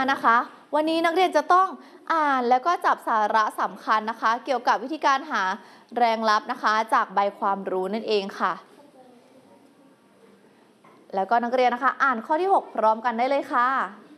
นะคะ วันนี้นักเรียนจะต้องอ่านแล้วก็จับสาระสำคัญนะคะ เกี่ยวกับวิธีการหาแรงลับนะคะจากใบความรู้นั่นเองค่ะ แล้วก็นักเรียนนะคะอ่านข้อที่ 6 พร้อมกันได้เลยค่ะ